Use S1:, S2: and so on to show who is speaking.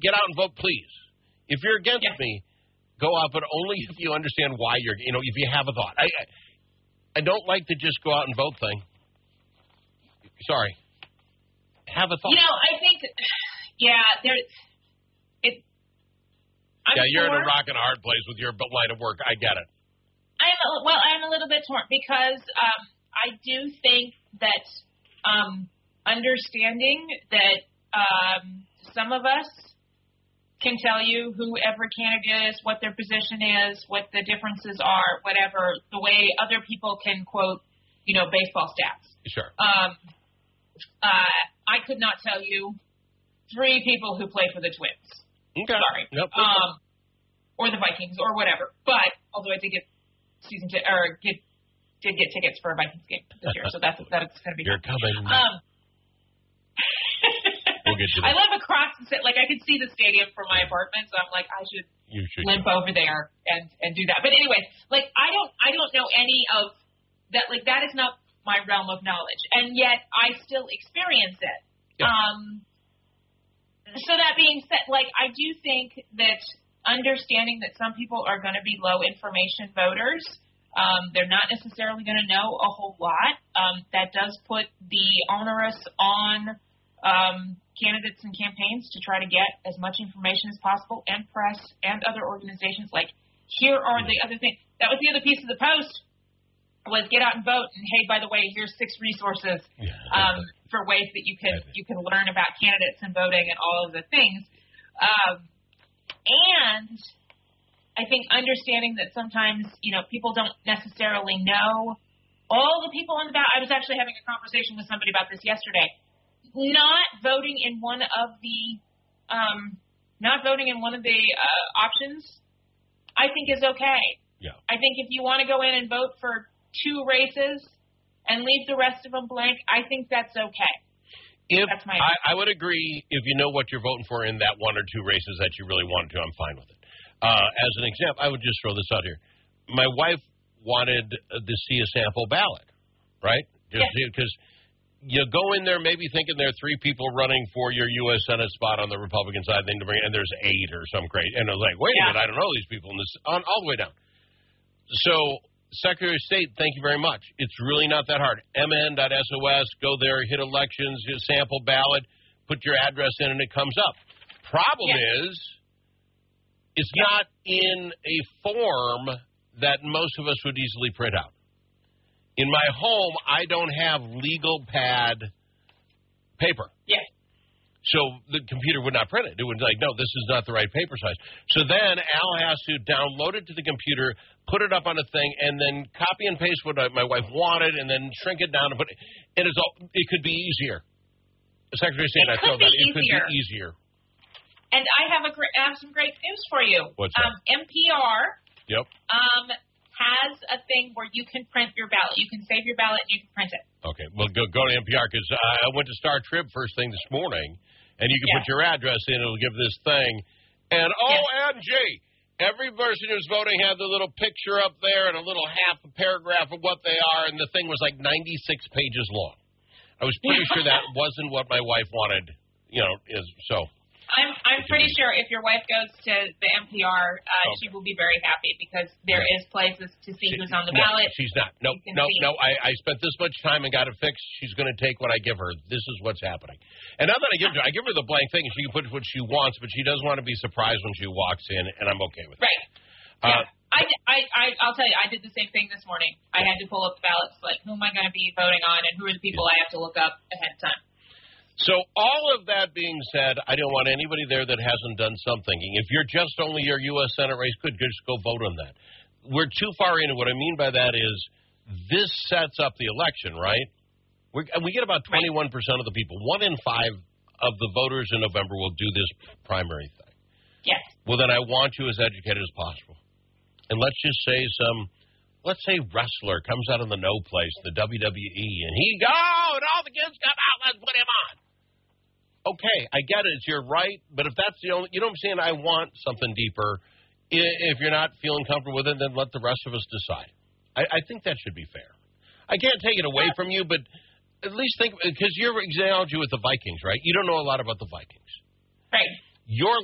S1: get out and vote, please. If you're against me, go out, but only if you understand why you're, if you have a thought. I don't like to just go out and vote thing. Sorry. Have a thought.
S2: I think,
S1: you're in a rock and a hard place with your line of work. I get it.
S2: I'm a little bit torn because I do think that understanding that some of us can tell you who every candidate is, what their position is, what the differences are, whatever, the way other people can quote, baseball stats.
S1: Sure.
S2: I could not tell you 3 people who play for the Twins.
S1: Okay.
S2: Sorry.
S1: Nope.
S2: Or the Vikings or whatever. But although I did get did get tickets for a Vikings game this year, so that's going to be.
S1: You're coming. We'll get to that.
S2: I live across the city. Like, I could see the stadium from my apartment, so I'm like, I should limp over there and do that. But anyway, like, I don't know any of that. Like, that is not my realm of knowledge, and yet I still experience it.
S1: Yeah.
S2: So that being said, like, I do think that understanding that some people are going to be low information voters, they're not necessarily going to know a whole lot. That does put the onerous on candidates and campaigns to try to get as much information as possible, and press and other organizations. Like, here are the other things. That was the other piece of the post, was get out and vote. And hey, by the way, here's 6 resources for ways that you can learn about candidates and voting and all of the things. And I think understanding that sometimes, people don't necessarily know all the people on the ballot. I was actually having a conversation with somebody about this yesterday. Not voting in one of the options, I think, is okay.
S1: Yeah.
S2: I think if you want to go in and vote for 2 races and leave the rest of them blank, I think that's okay. That's my opinion.
S1: I would agree if you know what you're voting for in that 1 or 2 races that you really want to. I'm fine with it. As an example, I would just throw this out here. My wife wanted to see a sample ballot, right? Because you go in there maybe thinking there are 3 people running for your U.S. Senate spot on the Republican side, and there's 8 or some crazy. And I was like, wait a minute, I don't know these people in this all the way down. So, Secretary of State, thank you very much. It's really not that hard. mn.sos, go there, hit elections, hit sample ballot, put your address in, and it comes up. Problem is, it's not in a form that most of us would easily print out. In my home, I don't have legal pad paper.
S2: Yes.
S1: So the computer would not print it. It would be like, no, this is not the right paper size. So then Al has to download it to the computer, put it up on a thing, and then copy and paste what my wife wanted, and then shrink it down and put it. It could be easier. Secretary of State, it could be easier.
S2: And I have some great news for you.
S1: What's that?
S2: NPR.
S1: Yep.
S2: Has a thing where you can print your ballot. You can save your ballot and you can print it.
S1: Okay. Well, go to NPR, because I went to Star Trib first thing this morning, and you can put your address in. It'll give this thing. And OMG, every person who's voting had the little picture up there and a little half a paragraph of what they are, and the thing was like 96 pages long. I was pretty sure that wasn't what my wife wanted, so.
S2: I'm pretty sure if your wife goes to the NPR, she will be very happy, because there is places to see who's on the ballot.
S1: She's not. No. I spent this much time and got it fixed. She's going to take what I give her. This is what's happening. And now that I give her the blank thing, and she can put what she wants, but she doesn't want to be surprised when she walks in, and I'm okay with it.
S2: Right. I'll tell you, I did the same thing this morning. I had to pull up the ballots, like, who am I going to be voting on, and who are the people I have to look up ahead of time.
S1: So all of that being said, I don't want anybody there that hasn't done some thinking. If you're just only your U.S. Senate race, good, just go vote on that. We're too far into. What I mean by that is this sets up the election, right? We get about 21% of the people. 1 in 5 of the voters in November will do this primary thing.
S2: Yes.
S1: Well, then I want you as educated as possible. And let's just say let's say wrestler comes out of the no place, the WWE, and and all the kids come out, let's put him on. Okay, I get it. It's your right. But if that's the only, you know what I'm saying? I want something deeper. If you're not feeling comfortable with it, then let the rest of us decide. I think that should be fair. I can't take it away from you, but at least think, because your analogy with the Vikings, right? You don't know a lot about the Vikings.
S2: Right.
S1: Your